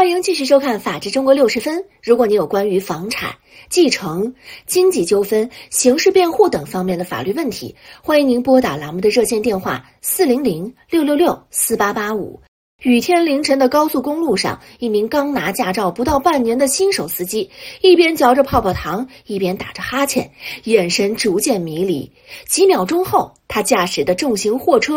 欢迎继续收看《法治中国60分》。如果你有关于房产、继承、经济纠纷、刑事辩护等方面的法律问题，欢迎您拨打栏目的热线电话400-666-4885。雨天凌晨的高速公路上，一名刚拿驾照不到半年的新手司机，一边嚼着泡泡糖，一边打着哈欠，眼神逐渐迷离。几秒钟后，他驾驶的重型货车